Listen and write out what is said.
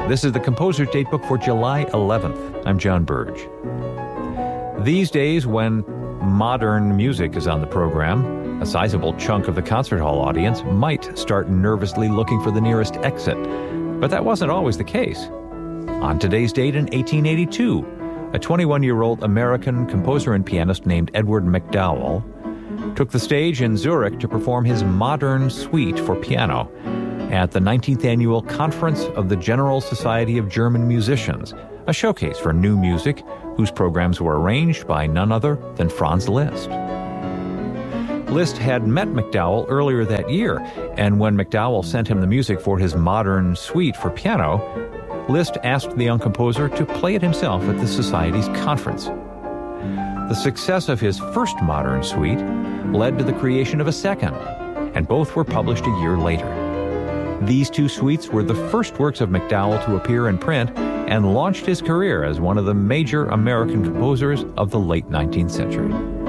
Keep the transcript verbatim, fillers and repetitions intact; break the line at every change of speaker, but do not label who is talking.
This is the Composer's Datebook for July eleventh. I'm John Burge. These days, when modern music is on the program, a sizable chunk of the concert hall audience might start nervously looking for the nearest exit. But that wasn't always the case. On today's date in eighteen eighty-two, a twenty-one-year-old American composer and pianist named Edward MacDowell took the stage in Zurich to perform his Modern Suite for piano at the nineteenth Annual Conference of the General Society of German Musicians, a showcase for new music whose programs were arranged by none other than Franz Liszt. Liszt had met MacDowell earlier that year, and when MacDowell sent him the music for his Modern Suite for piano, Liszt asked the young composer to play it himself at the Society's conference. The success of his first Modern Suite led to the creation of a second, and both were published a year later. These two suites were the first works of MacDowell to appear in print and launched his career as one of the major American composers of the late nineteenth century.